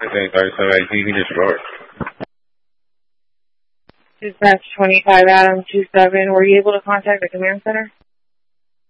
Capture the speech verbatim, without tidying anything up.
Okay, thirty-seven eighteen, he destroyed. Dispatch twenty-five Adam two seven, were you able to contact the command center?